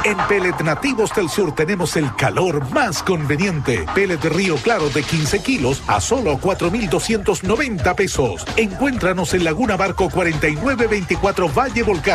En Pellet Nativos del Sur tenemos el calor más conveniente. Pellet Río Claro de 15 kilos a solo 4,290 pesos. Encuéntranos en Laguna Barco 4924 Valle Volcán.